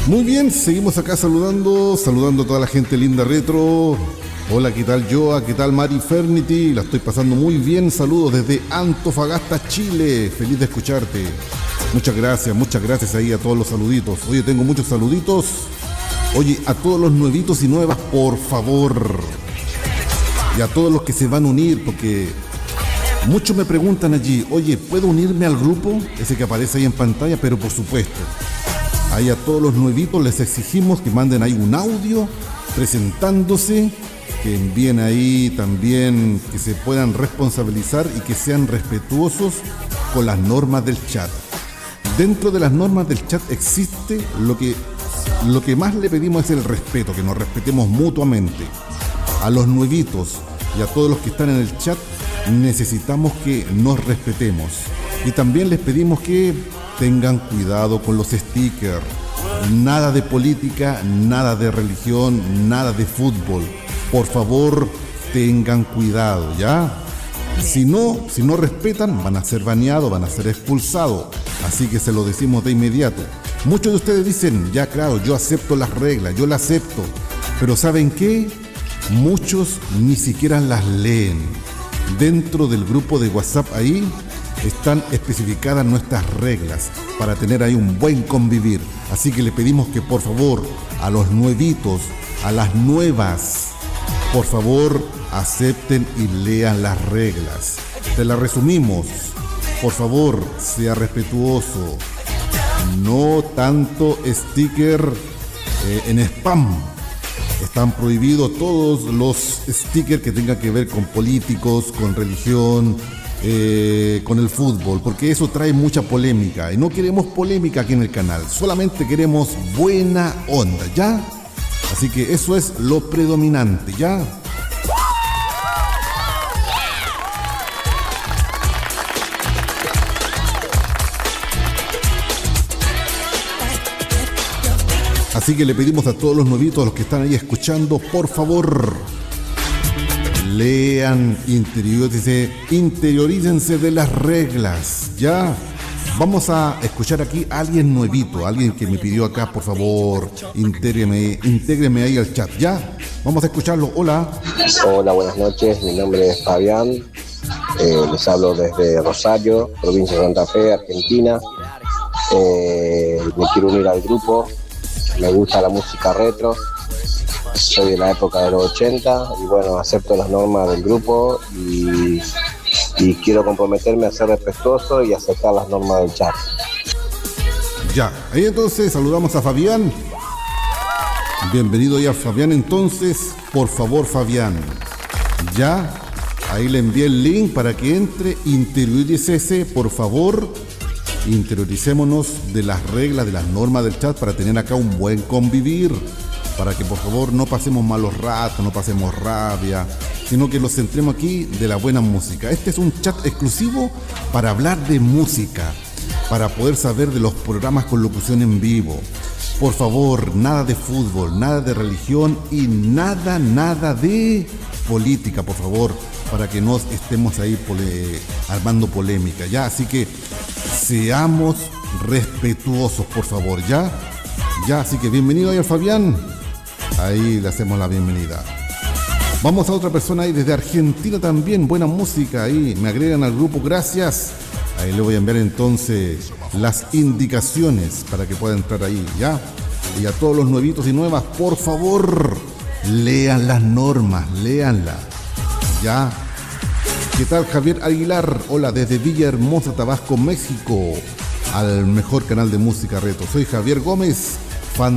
Muy bien, seguimos acá saludando a toda la gente linda retro. Hola, ¿qué tal Joa? ¿Qué tal Mari Fernity? La estoy pasando muy bien, saludos desde Antofagasta, Chile. Feliz de escucharte. Muchas gracias ahí a todos los saluditos. Oye, tengo muchos saluditos. Oye, a todos los nuevitos y nuevas, por favor. Y a todos los que se van a unir, porque muchos me preguntan allí, oye, ¿puedo unirme al grupo? Ese que aparece ahí en pantalla, pero por supuesto. Ahí a todos los nuevitos les exigimos que manden ahí un audio presentándose, que envíen ahí también, que se puedan responsabilizar y que sean respetuosos con las normas del chat. Dentro de las normas del chat existe lo que más le pedimos es el respeto, que nos respetemos mutuamente. A los nuevitos y a todos los que están en el chat necesitamos que nos respetemos. Y también les pedimos que tengan cuidado con los stickers. Nada de política, nada de religión, nada de fútbol. Por favor, tengan cuidado, ¿ya? Si no respetan, van a ser baneados, van a ser expulsados. Así que se lo decimos de inmediato. Muchos de ustedes dicen, ya claro, yo acepto las reglas, yo las acepto. Pero ¿saben qué? Muchos ni siquiera las leen. Dentro del grupo de WhatsApp ahí están especificadas nuestras reglas para tener ahí un buen convivir. Así que le pedimos que por favor a los nuevitos, a las nuevas, por favor acepten y lean las reglas. Te las resumimos. Por favor, sea respetuoso. No tanto sticker en spam. Están prohibidos todos los stickers que tengan que ver con políticos, con religión, con el fútbol, porque eso trae mucha polémica y no queremos polémica aquí en el canal, solamente queremos buena onda, ¿ya? Así que eso es lo predominante, ¿ya? Así que le pedimos a todos los nuevitos, a los que están ahí escuchando, por favor, lean, interiorícense de las reglas, ¿ya? Vamos a escuchar aquí a alguien nuevito, alguien que me pidió acá, por favor, intégreme ahí al chat, ¿ya? Vamos a escucharlo, hola. Hola, buenas noches, mi nombre es Fabián, les hablo desde Rosario, provincia de Santa Fe, Argentina. Me quiero unir al grupo. Me gusta la música retro, soy de la época de los 80 y bueno, acepto las normas del grupo y quiero comprometerme a ser respetuoso y aceptar las normas del chat. Ya, ahí entonces saludamos a Fabián. Bienvenido ya Fabián, entonces, por favor Fabián, ya, ahí le envié el link para que entre, interiorícese, por favor. Interioricémonos de las reglas, de las normas del chat para tener acá un buen convivir, para que por favor no pasemos malos ratos, no pasemos rabia, sino que nos centremos aquí de la buena música. Este es un chat exclusivo para hablar de música, para poder saber de los programas con locución en vivo. Por favor, nada de fútbol, nada de religión y nada de política, por favor, para que no estemos ahí armando polémica, ¿ya? Así que seamos respetuosos, por favor, ¿ya? Ya, así que bienvenido ahí al Fabián. Ahí le hacemos la bienvenida. Vamos a otra persona ahí desde Argentina también, buena música ahí. Me agregan al grupo, gracias. Ahí le voy a enviar entonces las indicaciones para que pueda entrar ahí, ¿ya? Y a todos los nuevitos y nuevas, por favor, lean las normas, léanlas, ¿ya? ¿Qué tal Javier Aguilar? Hola, desde Villahermosa, Tabasco, México, al mejor canal de música retro. Soy Javier Gómez